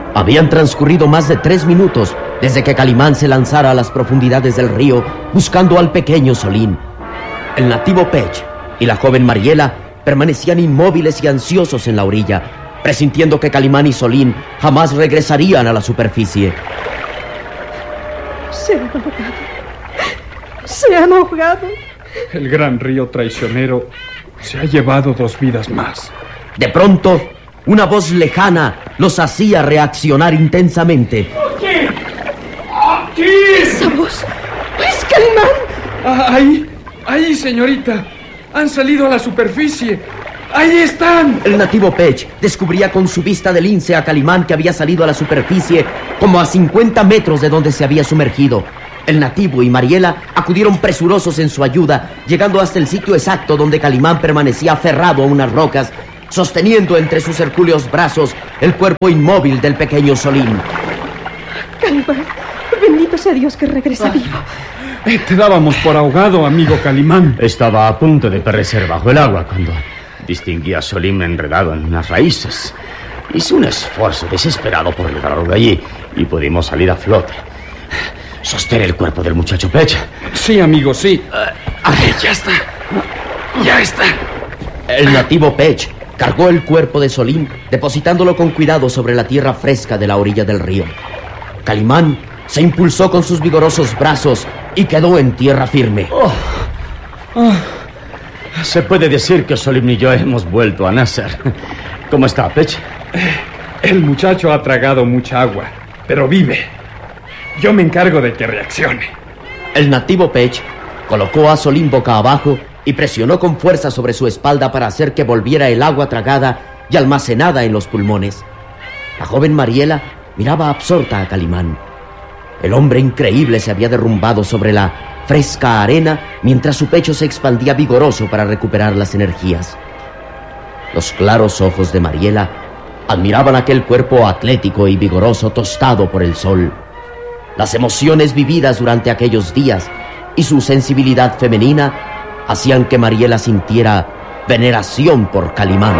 Habían transcurrido más de 3 minutos desde que Calimán se lanzara a las profundidades del río buscando al pequeño Solín. El nativo Pech y la joven Mariela permanecían inmóviles y ansiosos en la orilla, presintiendo que Calimán y Solín jamás regresarían a la superficie. Se han ahogado. Se han ahogado. El gran río traicionero se ha llevado 2 vidas más. De pronto, una voz lejana los hacía reaccionar intensamente. ¡Aquí! ¡Aquí! ¡Esa voz! ¡Es Calimán! ¡Ahí, señorita! ¡Han salido a la superficie! ¡Ahí están! El nativo Pech descubría con su vista de lince a Calimán, que había salido a la superficie como a 50 metros de donde se había sumergido. El nativo y Mariela acudieron presurosos en su ayuda, llegando hasta el sitio exacto donde Calimán permanecía aferrado a unas rocas, sosteniendo entre sus hercúleos brazos el cuerpo inmóvil del pequeño Solín. Calimán, bendito sea Dios que regresa vivo. Te dábamos por ahogado, amigo Calimán. Estaba a punto de perecer bajo el agua cuando distinguí a Solín enredado en unas raíces. Hice un esfuerzo desesperado por librarlo de allí y pudimos salir a flote. Sostén el cuerpo del muchacho Pech. Sí, amigo, sí. Ya está. Ya está. El nativo Pech cargó el cuerpo de Solín, depositándolo con cuidado sobre la tierra fresca de la orilla del río. Calimán se impulsó con sus vigorosos brazos y quedó en tierra firme. Se puede decir que Solín y yo hemos vuelto a nacer. ¿Cómo está, Pech? El muchacho ha tragado mucha agua, pero vive. Yo me encargo de que reaccione. El nativo Pech colocó a Solín boca abajo y presionó con fuerza sobre su espalda para hacer que volviera el agua tragada y almacenada en los pulmones. La joven Mariela miraba absorta a Calimán. El hombre increíble se había derrumbado sobre la fresca arena mientras su pecho se expandía vigoroso para recuperar las energías. Los claros ojos de Mariela admiraban aquel cuerpo atlético y vigoroso tostado por el sol. Las emociones vividas durante aquellos días y su sensibilidad femenina hacían que Mariela sintiera veneración por Calimán.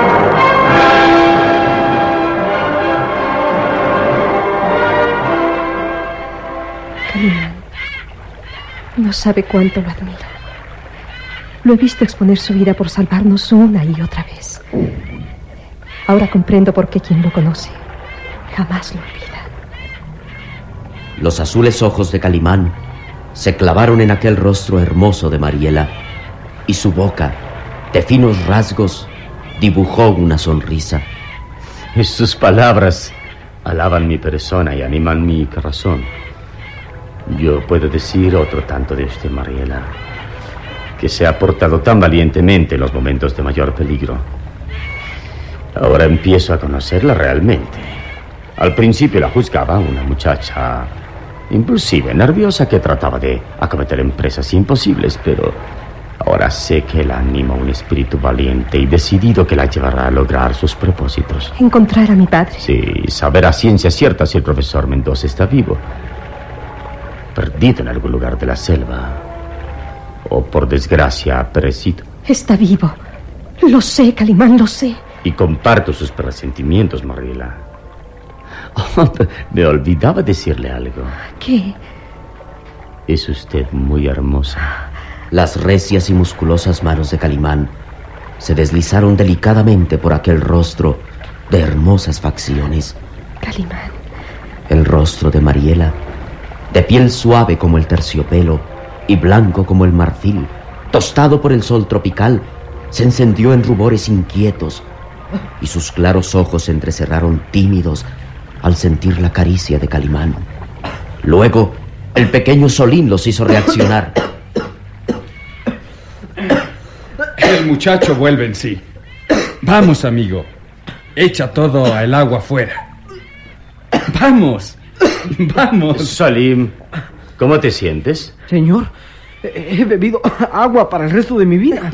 Calimán, no sabe cuánto lo admiro. Lo he visto exponer su vida por salvarnos una y otra vez. Ahora comprendo por qué quien lo conoce jamás lo olvida. Los azules ojos de Calimán se clavaron en aquel rostro hermoso de Mariela y su boca, de finos rasgos, dibujó una sonrisa. Y sus palabras alaban mi persona y animan mi corazón. Yo puedo decir otro tanto de usted, Mariela, que se ha portado tan valientemente en los momentos de mayor peligro. Ahora empiezo a conocerla realmente. Al principio la juzgaba una muchacha impulsiva, nerviosa, que trataba de acometer empresas imposibles, pero ahora sé que la anima un espíritu valiente y decidido que la llevará a lograr sus propósitos. Encontrar a mi padre. Sí, saber a ciencia cierta si el profesor Mendoza está vivo, perdido en algún lugar de la selva, o por desgracia ha perecido. Está vivo. Lo sé, Calimán, lo sé. Y comparto sus presentimientos, Mariela. Oh, me olvidaba decirle algo. ¿Qué? Es usted muy hermosa. Las recias y musculosas manos de Calimán se deslizaron delicadamente por aquel rostro de hermosas facciones. Calimán. El rostro de Mariela, de piel suave como el terciopelo y blanco como el marfil, tostado por el sol tropical, se encendió en rubores inquietos y sus claros ojos se entrecerraron tímidos al sentir la caricia de Calimán. Luego, el pequeño Solín los hizo reaccionar. El muchacho vuelve en sí. Vamos, amigo. Echa todo el agua afuera. Vamos. Vamos. Solín, ¿cómo te sientes? Señor, he bebido agua para el resto de mi vida.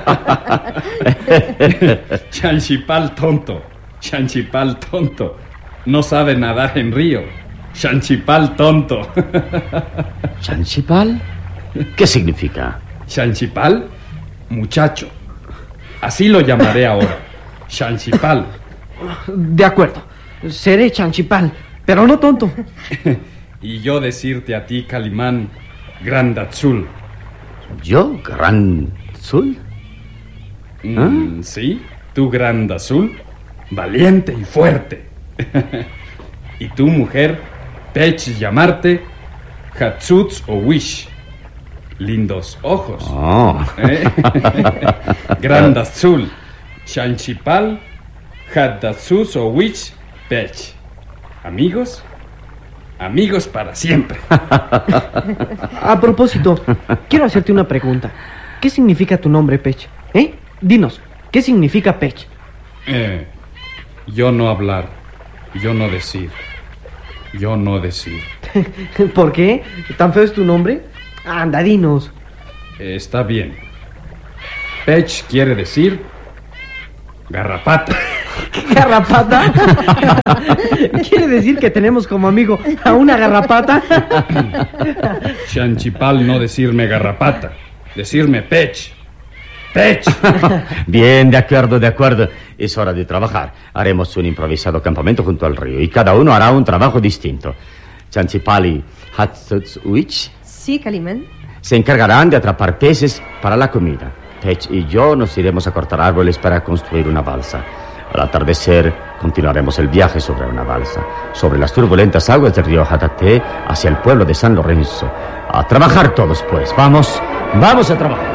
Chanchipal tonto. Chanchipal tonto. No sabe nadar en río. Chanchipal tonto. ¿Chanchipal? ¿Qué significa? Chanchipal, muchacho. Así lo llamaré ahora. Chanchipal. De acuerdo. Seré Chanchipal, pero no tonto. Y yo decirte a ti, Calimán, Grandazul. ¿Yo, Gran Zul? Sí, tú, Grandazul, valiente y fuerte. Y tu mujer, Pech, llamarte Hatsutz o Wish. Lindos ojos. Oh. Grandazul, Chanchipal, Hatsutz o Wish, Pech. ¿Amigos? Amigos para siempre. A propósito, quiero hacerte una pregunta. ¿Qué significa tu nombre, Pech? Dinos, ¿qué significa Pech? Yo no hablar, yo no decir. Yo no decir. ¿Por qué? ¿Tan feo es tu nombre? Anda, dinos. Está bien. Pech quiere decir garrapata. ¿Garrapata? ¿Quiere decir que tenemos como amigo a una garrapata? Chanchipal no decirme garrapata, decirme Pech. Pech. Bien, de acuerdo. Es hora de trabajar. Haremos un improvisado campamento junto al río y cada uno hará un trabajo distinto. Chanchipali Hatsutsuich Sí, Calimán. se encargarán de atrapar peces para la comida. Pech y yo nos iremos a cortar árboles para construir una balsa. Al atardecer continuaremos el viaje sobre una balsa, sobre las turbulentas aguas del río Jataté hacia el pueblo de San Lorenzo. A trabajar todos, pues. Vamos a trabajar.